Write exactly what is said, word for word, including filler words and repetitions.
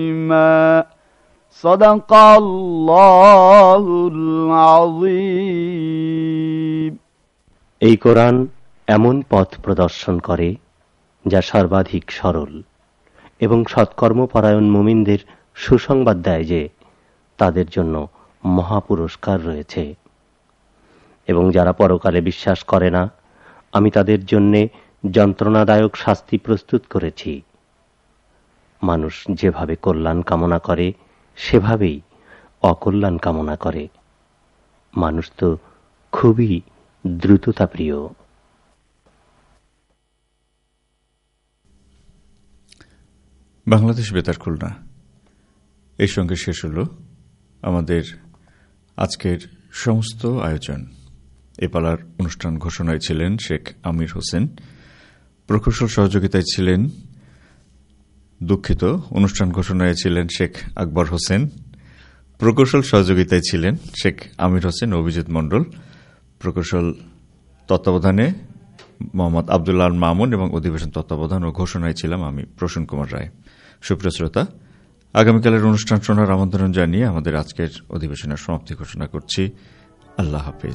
সাদাকাল্লাহুল আযীম। এই কোরআন এমন পথ প্রদর্শন করে যা সর্বাধিক সরল এবং সৎকর্মপরায়ণ মুমিনদের সুসংবাদ দেয় যে তাদের জন্য মহাপুরস্কার রয়েছে, এবং যারা পরকালে বিশ্বাস করে না আমি তাদের জন্য যন্ত্রণাদায়ক শাস্তি প্রস্তুত করেছি। মানুষ যেভাবে কল্যাণ কামনা করে সেভাবেই অকল্যাণ কামনা করে। মানুষ তো খুবই দ্রুততা প্রিয়। বাংলাদেশ বেতার খুলনা। এই সঙ্গে শেষ হল আমাদের আজকের সমস্ত আয়োজন। এ পালার অনুষ্ঠান ঘোষণায় ছিলেন শেখ আমির হোসেন, প্রকৌশল সহযোগিতায় ছিলেন দুঃখিত অনুষ্ঠান ঘোষণায় ছিলেন শেখ আকবর হোসেন, প্রকৌশল সহযোগিতায় ছিলেন শেখ আমির হোসেন ও অভিজিৎ মণ্ডল, প্রকৌশল তত্ত্বাবধানে মোহাম্মদ আবদুল্লাহ মামুন এবং অধিবেশন তত্ত্বাবধান ও ঘোষণায় ছিলাম আমি প্রসূন কুমার রায়। সুপ্রিয় শ্রোতা, আগামীকালের অনুষ্ঠান শোনার আমন্ত্রণ জানিয়ে আমাদের আজকের অধিবেশনের সমাপ্তি ঘোষণা করছি। আল্লাহ হাফেজ।